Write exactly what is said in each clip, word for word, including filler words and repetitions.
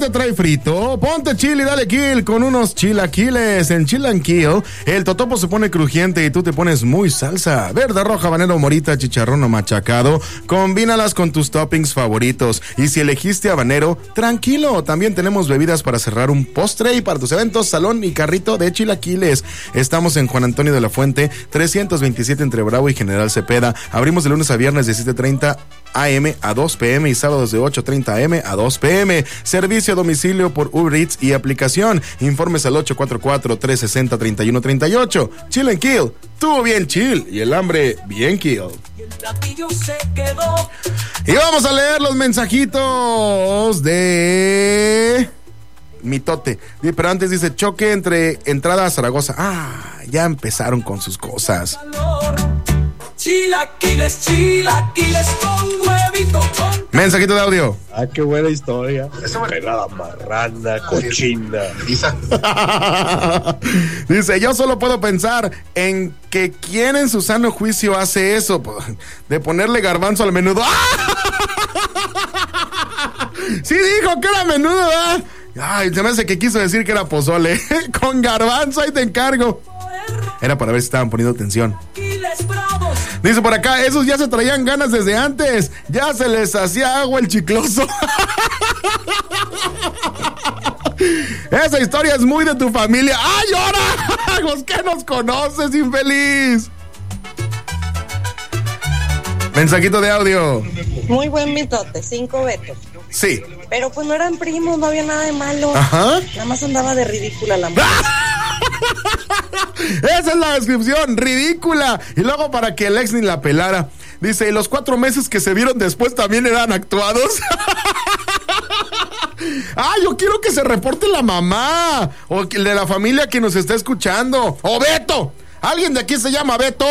te trae frito? Ponte chile y dale kill con unos chilaquiles. En Chill and Kill, el totopo se pone crujiente y tú te pones muy salsa. Verde, roja, habanero, morita, chicharrón o machacado. Combínalas con tus toppings favoritos. Y si elegiste habanero, tranquilo. También tenemos bebidas para cerrar un postre y para tus eventos, salón y carrito de chilaquiles. Estamos en Juan Antonio de la Fuente, trescientos veintisiete entre Bravo y General Cepeda. Abrimos de lunes a viernes de siete treinta a eme a dos pe eme y sábados de ocho treinta a eme a dos pe eme. Servicio a domicilio por Uber Eats y aplicación. Informes al ocho cuatro cuatro, tres seis cero, tres uno tres ocho. Chill and Kill. Tú bien chill y el hambre bien kill. Y vamos a leer los mensajitos de Mitote. Pero antes dice: choque entre entrada a Zaragoza. Ah, ya empezaron con sus cosas. Chilaquiles, chilaquiles con huevito con... Mensajito de audio. Ah, qué buena historia. Pelada marrana, cochina. Dice: yo solo puedo pensar en que quién en su sano juicio hace eso, de ponerle garbanzo al menudo. Sí dijo que era menudo, ¿eh? Ay, se me hace que quiso decir que era pozole. Con garbanzo, ahí te encargo. Era para ver si estaban poniendo atención. Dice por acá: esos ya se traían ganas desde antes. Ya se les hacía agua el chicloso. Esa historia es muy de tu familia. ¡Ay, ahora! ¿Vos qué nos conoces, infeliz? Mensajito de audio. Muy buen mitote, cinco vetos. Sí. Pero pues no eran primos, no había nada de malo. Ajá. Nada más andaba de ridícula la mujer. Esa es la descripción, ridícula. Y luego para que el ex ni la pelara. Dice: y los cuatro meses que se vieron después también eran actuados. Ah, yo quiero que se reporte la mamá o de la familia que nos está escuchando. O Beto. ¿Alguien de aquí se llama Beto?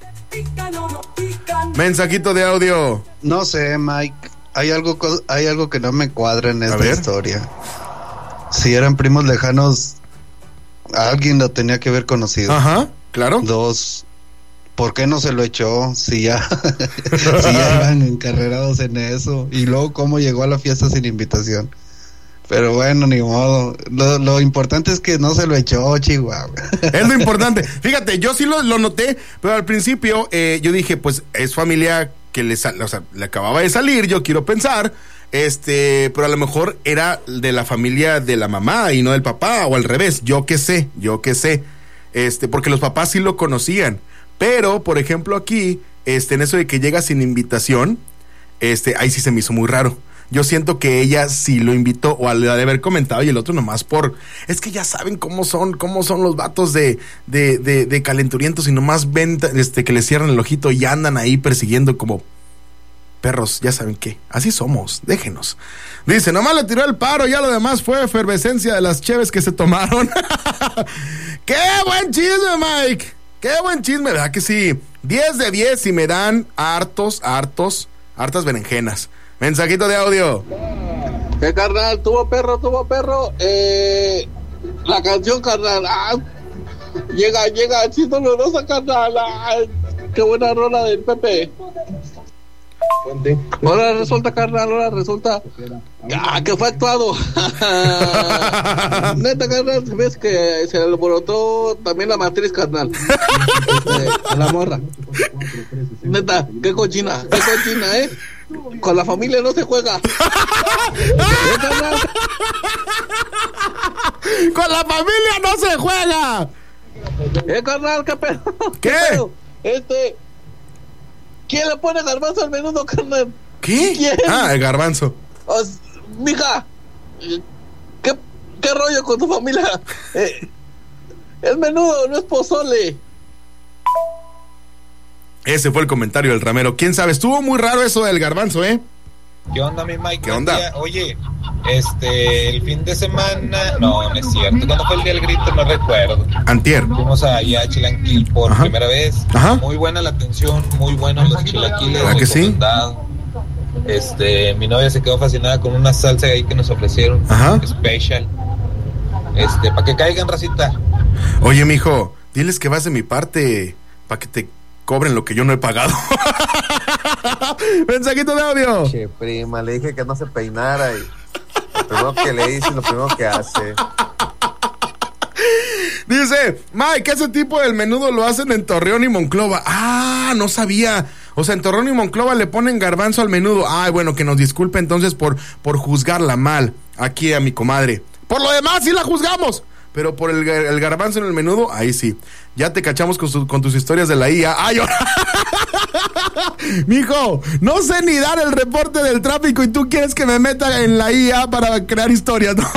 Mensajito de audio. No sé, Mike. Hay algo, hay algo que no me cuadra en esta historia. Si eran primos lejanos, alguien lo tenía que haber conocido. Ajá, claro. Dos, ¿por qué no se lo echó? Si ya, si ya iban encarrerados en eso. Y luego, ¿cómo llegó a la fiesta sin invitación? Pero bueno, ni modo. Lo, lo importante es que no se lo echó, Chihuahua. Es lo importante. Fíjate, yo sí lo, lo noté, pero al principio eh, yo dije, pues es familia que le, sal, o sea, le acababa de salir, yo quiero pensar, este, pero a lo mejor era de la familia de la mamá y no del papá, o al revés, yo qué sé, yo qué sé, este, porque los papás sí lo conocían, pero, por ejemplo, aquí, este, en eso de que llega sin invitación, este, ahí sí se me hizo muy raro. Yo siento que ella sí lo invitó, o al de haber comentado, y el otro nomás por... Es que ya saben cómo son, cómo son los vatos de, de, de, de calenturientos, y nomás ven este, que les cierran el ojito y andan ahí persiguiendo como perros, ya saben qué. Así somos, déjenos. Dice: nomás le tiró el paro, ya lo demás fue efervescencia de las cheves que se tomaron. ¡Qué buen chisme, Mike! ¡Qué buen chisme! ¿Verdad que sí? diez de diez y me dan hartos, hartos, hartas berenjenas. Mensajito de audio. ¿Qué, carnal? ¿Tuvo perro? ¿Tuvo perro? Eh, la canción, carnal. Ah, llega, llega, sí, dolorosa, carnal. Ah, qué buena rola del Pepe. Ahora resulta, carnal, ahora resulta ah, que fue actuado. Neta, carnal, ves que se le alborotó también la matriz, carnal. Eh, a la morra. Neta, qué cochina, qué cochina, eh. Con la familia no se juega. Con la familia no se juega. Eh, carnal, qué pedo. ¿Qué? ¿Qué pedo? Este, ¿quién le pone garbanzo al menudo, carnal? ¿Qué? ¿Quién? Ah, el garbanzo. O, mija, ¿qué, ¿qué rollo con tu familia? Eh, el menudo no es pozole. Ese fue el comentario del ramero. ¿Quién sabe? Estuvo muy raro eso del garbanzo, ¿eh? ¿Qué onda, mi Mike? ¿Qué onda? Día. Oye, este, el fin de semana... No, no es cierto. ¿Cuándo fue el día del grito? No recuerdo. Antier. Fuimos allá a Chilanquil por Ajá. primera vez. Ajá. Muy buena la atención, muy buenos los chilaquiles. ¿Verdad que sí? Este, mi novia se quedó fascinada con una salsa ahí que nos ofrecieron. Ajá. Special. Este, para que caigan, racita. Oye, mijo, diles que vas de mi parte, para que te cobren lo que yo no he pagado. Mensajito de audio. Che, prima, le dije que no se peinara y primero que le dice, lo primero que hace. Dice, Mike, ese tipo del menudo lo hacen en Torreón y Monclova. Ah, no sabía. O sea, en Torreón y Monclova le ponen garbanzo al menudo. Ay, bueno, que nos disculpe entonces por, por juzgarla mal aquí a mi comadre. Por lo demás sí la juzgamos, pero por el, el garbanzo en el menudo, ahí sí. Ya te cachamos con, su, con tus historias de la I A. Ay, mijo, no sé ni dar el reporte del tráfico y tú quieres que me meta en la I A para crear historias. No.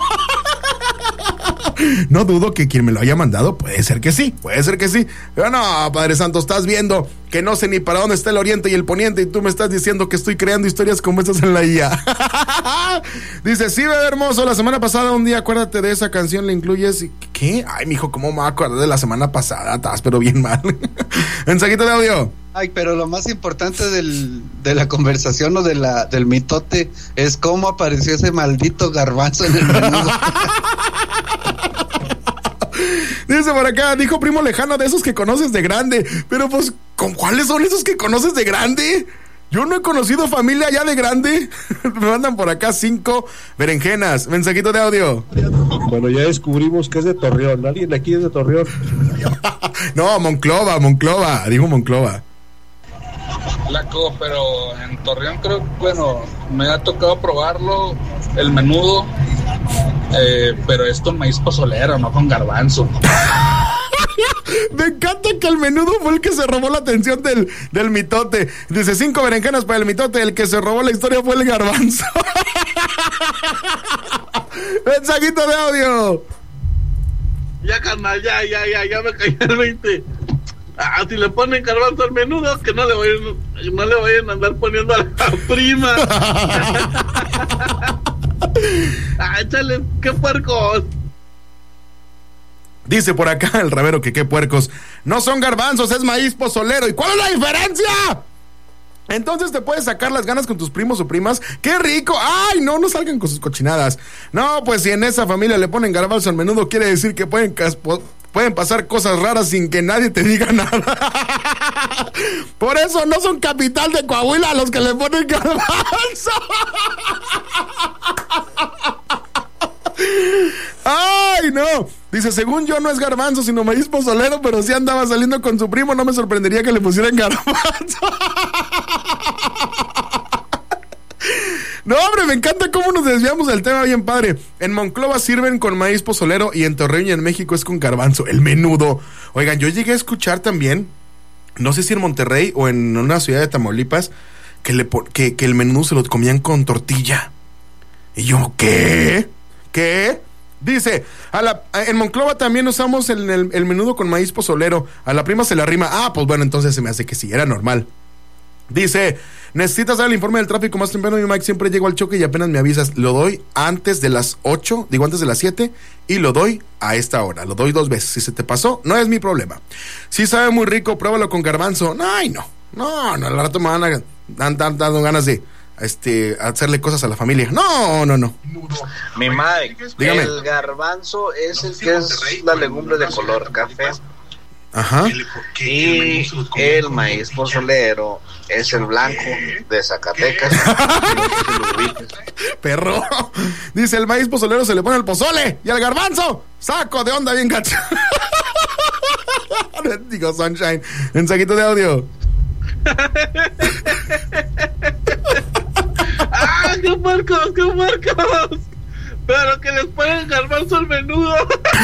No dudo que quien me lo haya mandado puede ser que sí, puede ser que sí. Pero no, Padre Santo, estás viendo que no sé ni para dónde está el oriente y el poniente y tú me estás diciendo que estoy creando historias como estas en la I A. Dice, sí, bebé hermoso, la semana pasada un día acuérdate de esa canción, le incluyes. ¿Qué? Ay, mijo, ¿cómo me voy a acordar de la semana pasada? Estás pero bien mal. Mensajito de audio. Ay, pero lo más importante del, de la conversación o de la, del mitote es cómo apareció ese maldito garbanzo en el menudo. Dice por acá, dijo primo lejano de esos que conoces de grande. Pero pues, ¿con cuáles son esos que conoces de grande? Yo no he conocido familia ya de grande. Me mandan por acá cinco berenjenas. Mensajito de audio. Bueno, ya descubrimos que es de Torreón. ¿Alguien de aquí es de Torreón? No, Monclova, Monclova. Dijo Monclova. Flaco, pero en Torreón creo, bueno, me ha tocado probarlo, el menudo, eh, pero es con maíz pozolero, no con garbanzo. Me encanta que el menudo fue el que se robó la atención del, del mitote. Dice, cinco berenjenas para el mitote, el que se robó la historia fue el garbanzo. Mensajito de audio. Ya, carnal, ya, ya, ya, ya me caí el veinte. Ah, si le ponen garbanzo al menudo, que no le vayan, no le vayan a andar poniendo a la prima. Ah, échale, qué puercos. Dice por acá el Ravero que qué puercos. No son garbanzos, es maíz pozolero. ¿Y cuál es la diferencia? Entonces te puedes sacar las ganas con tus primos o primas. ¡Qué rico! ¡Ay, no, no salgan con sus cochinadas! No, pues si en esa familia le ponen garbanzo al menudo, quiere decir que pueden, pueden pasar cosas raras sin que nadie te diga nada. Por eso no son capital de Coahuila los que le ponen garbanzo. ¡Ay, no! Dice, según yo no es garbanzo, sino maíz pozolero, pero si andaba saliendo con su primo, no me sorprendería que le pusieran garbanzo. No, hombre, me encanta cómo nos desviamos del tema bien padre. En Monclova sirven con maíz pozolero y en Torreón y en México es con garbanzo, el menudo. Oigan, yo llegué a escuchar también, no sé si en Monterrey o en una ciudad de Tamaulipas, que, le, que, que el menudo se lo comían con tortilla. Y yo, ¿qué? ¿Qué? Dice, a la, en Monclova también usamos el, el, el menudo con maíz pozolero. A la prima se le arrima. Ah, pues bueno, entonces se me hace que sí, era normal. Dice, necesitas dar el informe del tráfico más temprano. Mi Mike, siempre llego al choque y apenas me avisas. Lo doy antes de las ocho, digo antes de las siete, y lo doy a esta hora. Lo doy dos veces. Si se te pasó, no es mi problema. Si sabe muy rico, pruébalo con garbanzo. Ay, no, no, no, al rato me van a dan, dan, dando ganas de este hacerle cosas a la familia. No, no, no. Mi Mike, dígame. El garbanzo es el que es la legumbre de color café. Ajá. Y el maíz pozolero es el blanco de Zacatecas. Perro. Dice, el maíz pozolero se le pone el pozole y al garbanzo saco de onda bien gacho. Digo, Sunshine. Mensajito de audio. ¡Ah, qué puercos, qué puercos! Pero que les ponen garbanzo al menudo.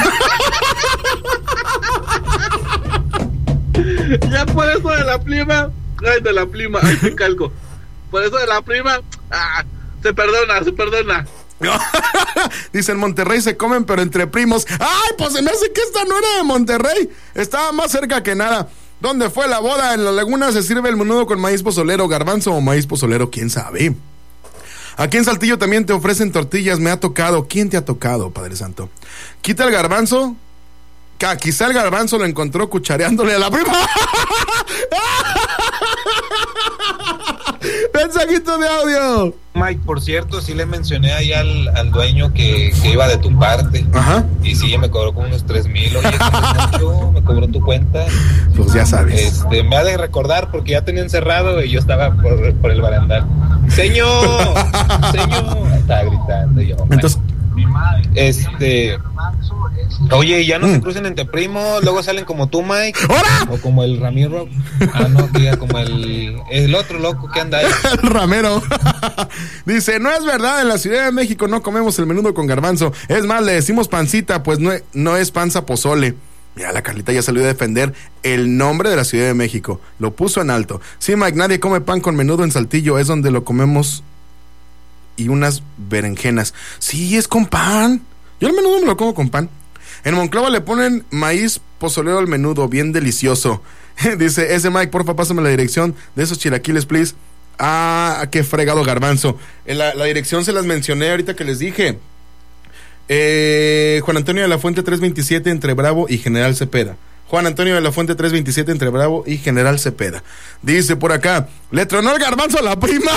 Ya por eso de la prima, ay, de la prima, ay, te calco. Por eso de la prima, ah, se perdona, se perdona. Dice, en Monterrey se comen, pero entre primos. Ay, pues se me hace que esta no era de Monterrey. Estaba más cerca que nada. ¿Dónde fue la boda? En la laguna se sirve el menudo con maíz pozolero, garbanzo o maíz pozolero, quién sabe. Aquí en Saltillo también te ofrecen tortillas, me ha tocado. ¿Quién te ha tocado, Padre Santo? Quita el garbanzo. Quizá el garbanzo lo encontró cuchareándole a la prima. Mensajito de audio. Mike, por cierto, sí le mencioné ahí al, al dueño que, que iba de tu parte. Ajá. Y sí, me cobró como unos tres mil. Oye, mucho, me cobró tu cuenta. Pues ya sabes. Este, me ha de recordar porque ya tenían cerrado y yo estaba por, por el barandal. ¡Señor! ¡Señor! Estaba gritando yo. Entonces, este... Oye, ya no mm. se crucen entre primos, luego salen como tú, Mike. ¡Hola! O como el Ramiro. Ah, no, diga, como el, el otro loco que anda ahí. El Ramero. Dice, no es verdad, en la Ciudad de México no comemos el menudo con garbanzo. Es más, le decimos pancita, pues no, no es panza pozole. Mira, la Carlita ya salió a defender el nombre de la Ciudad de México. Lo puso en alto. Sí, Mike, nadie come pan con menudo en Saltillo. Es donde lo comemos y unas berenjenas. Sí, es con pan. Yo el menudo me lo como con pan. En Monclova le ponen maíz pozolero al menudo, bien delicioso. Dice, ese Mike, porfa, pásame la dirección de esos chilaquiles, please. Ah, qué fregado garbanzo. La, la dirección se las mencioné ahorita que les dije. Eh, Juan Antonio de la Fuente trescientos veintisiete entre Bravo y General Cepeda. Juan Antonio de la Fuente trescientos veintisiete entre Bravo y General Cepeda. Dice por acá, le tronó el garbanzo a la prima.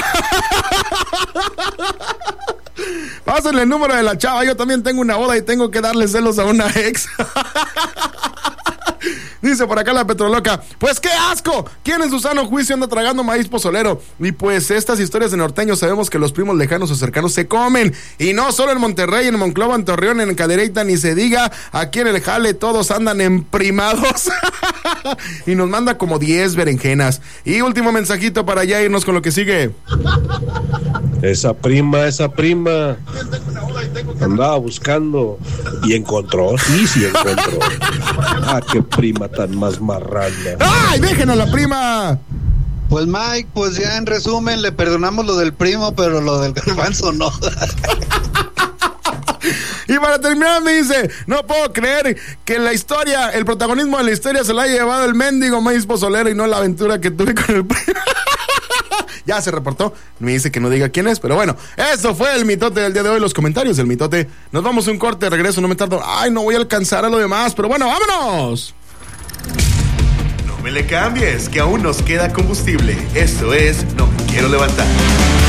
Pásenle el número de la chava, yo también tengo una boda y tengo que darle celos a una ex. Dice por acá la Petroloca, pues qué asco, ¿quién en su sano juicio anda tragando maíz pozolero? Y pues estas historias de norteños sabemos que los primos lejanos o cercanos se comen, y no solo en Monterrey, en Monclova, en Torreón, en Cadereyta, ni se diga, aquí en el Jale todos andan emprimados. Y nos manda como diez berenjenas. Y último mensajito para ya irnos con lo que sigue. Esa prima, esa prima andaba buscando y encontró, sí, sí encontró. Ah, qué prima tan más marrana. ¡Ay, déjenos la prima! Pues Mike, pues ya en resumen le perdonamos lo del primo, pero lo del garbanzo no. Y para terminar me dice, no puedo creer que la historia, el protagonismo de la historia se la haya llevado el mendigo maíz pozolero y no la aventura que tuve con el primo. Ya se reportó, me dice que no diga quién es, pero bueno, eso fue el mitote del día de hoy, los comentarios del mitote. Nos vamos a un corte, regreso, no me tardo. Ay, no voy a alcanzar a lo demás, pero bueno, vámonos. No me le cambies, que aún nos queda combustible. Esto es No Quiero Levantar.